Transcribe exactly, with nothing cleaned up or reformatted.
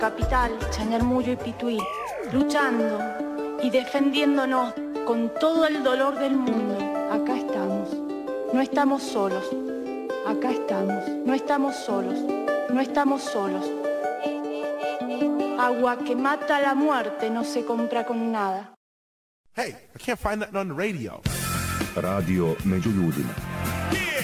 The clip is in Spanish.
Capital, Chañarmullo y Pituí, luchando y defendiéndonos con todo el dolor del mundo. Acá estamos, no estamos solos, acá estamos, no estamos solos, no estamos solos. Agua que mata la muerte no se compra con nada. Hey, I can't find that on the radio. Radio među ljudima.